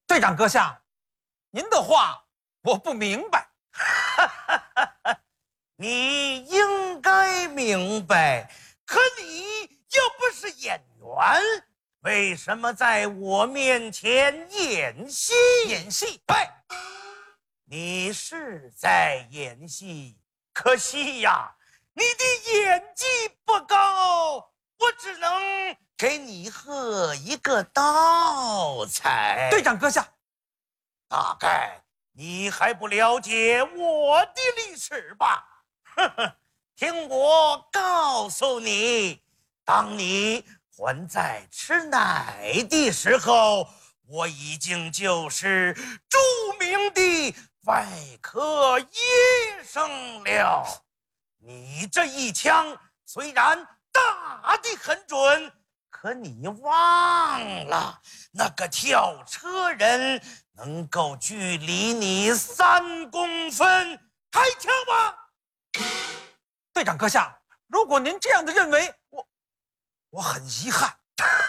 队长阁下，您的话我不明白。 你应该明白，可你又不是演员，为什么在我面前演戏？ 演戏， 对，你是在演戏，可惜呀，你的演技不高，我只能给你喝一个倒彩。 队长阁下， 大概你还不了解我的历史吧？呵呵，听我告诉你，当你还在吃奶的时候，我已经就是著名的外科医生了。你这一枪虽然打得很准，可你忘了那个跳车人能够距离你3公分，开枪吧！ 队长阁下，如果您这样的认为，我很遗憾。